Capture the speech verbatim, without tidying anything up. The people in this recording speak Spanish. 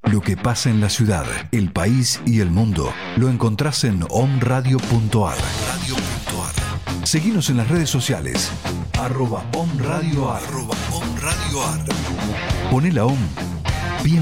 Lo que pasa en la ciudad, el país y el mundo lo encontrás en omradio punto ar. Seguinos en las redes sociales, arroba omradioar. Arroba omradioar. Poné la OM